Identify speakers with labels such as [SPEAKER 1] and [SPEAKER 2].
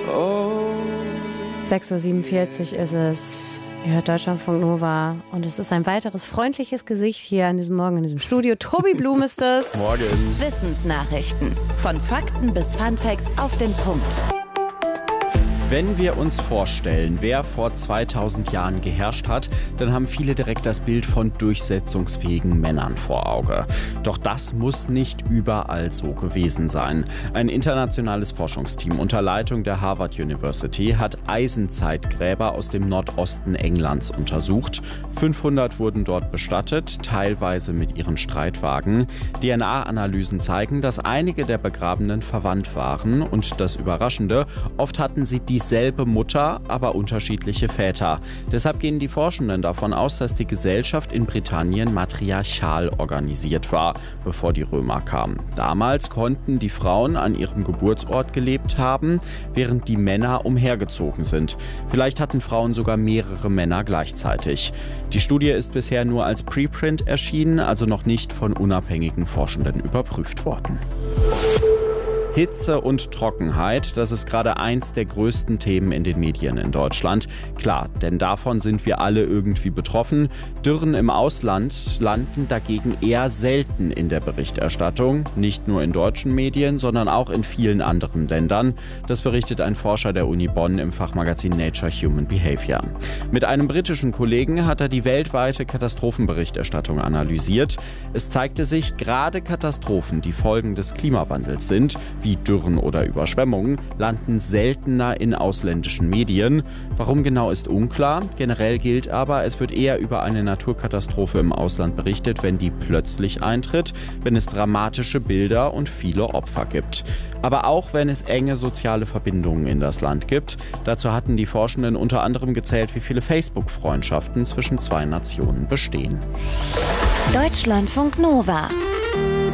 [SPEAKER 1] 6:47 Uhr ist es. Ihr hört Deutschlandfunk Nova und es ist ein weiteres freundliches Gesicht hier an diesem Morgen in diesem Studio. Tobi Blum ist es.
[SPEAKER 2] Morgen.
[SPEAKER 3] Wissensnachrichten. Von Fakten bis Funfacts auf den Punkt.
[SPEAKER 2] Wenn wir uns vorstellen, wer vor 2000 Jahren geherrscht hat, dann haben viele direkt das Bild von durchsetzungsfähigen Männern vor Auge. Doch das muss nicht überall so gewesen sein. Ein internationales Forschungsteam unter Leitung der Harvard University hat Eisenzeitgräber aus dem Nordosten Englands untersucht. 500 wurden dort bestattet, teilweise mit ihren Streitwagen. DNA-Analysen zeigen, dass einige der Begrabenen verwandt waren. Und das Überraschende, oft hatten sie dieselbe Mutter, aber unterschiedliche Väter. Deshalb gehen die Forschenden davon aus, dass die Gesellschaft in Britannien matriarchal organisiert war, bevor die Römer kamen. Damals konnten die Frauen an ihrem Geburtsort gelebt haben, während die Männer umhergezogen sind. Vielleicht hatten Frauen sogar mehrere Männer gleichzeitig. Die Studie ist bisher nur als Preprint erschienen, also noch nicht von unabhängigen Forschenden überprüft worden. Hitze und Trockenheit, das ist gerade eins der größten Themen in den Medien in Deutschland. Klar, denn davon sind wir alle irgendwie betroffen. Dürren im Ausland landen dagegen eher selten in der Berichterstattung. Nicht nur in deutschen Medien, sondern auch in vielen anderen Ländern. Das berichtet ein Forscher der Uni Bonn im Fachmagazin Nature Human Behavior. Mit einem britischen Kollegen hat er die weltweite Katastrophenberichterstattung analysiert. Es zeigte sich, gerade Katastrophen, die Folgen des Klimawandels sind, wie Dürren oder Überschwemmungen, landen seltener in ausländischen Medien. Warum genau ist unklar. Generell gilt aber, es wird eher über eine Naturkatastrophe im Ausland berichtet, wenn die plötzlich eintritt, wenn es dramatische Bilder und viele Opfer gibt. Aber auch wenn es enge soziale Verbindungen in das Land gibt. Dazu hatten die Forschenden unter anderem gezählt, wie viele Facebook-Freundschaften zwischen zwei Nationen bestehen.
[SPEAKER 3] Deutschlandfunk Nova.